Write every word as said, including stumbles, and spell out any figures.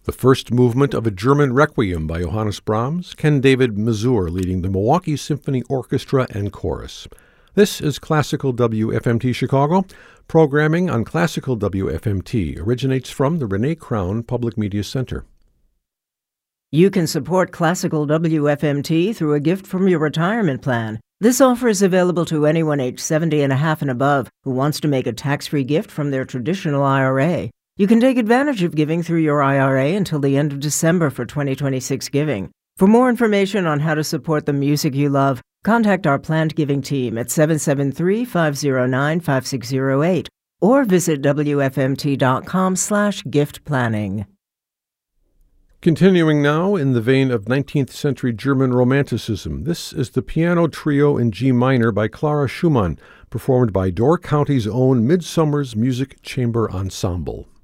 The first movement of a German Requiem by Johannes Brahms, Ken David Mazur leading the Milwaukee Symphony Orchestra and Chorus. This is Classical W F M T Chicago. Programming on Classical W F M T originates from the Renee Crown Public Media Center. You can support Classical W F M T through a gift from your retirement plan. This offer is available to anyone age seventy and a half and above who wants to make a tax-free gift from their traditional I R A. You can take advantage of giving through your I R A until the end of December for twenty twenty-six giving. For more information on how to support the music you love, contact our planned giving team at seven seven three, five zero nine, five six zero eight or visit W F M T dot com slash gift planning. Continuing now in the vein of nineteenth century German Romanticism, this is the Piano Trio in G minor by Clara Schumann, performed by Door County's own Midsummer's Music Chamber Ensemble.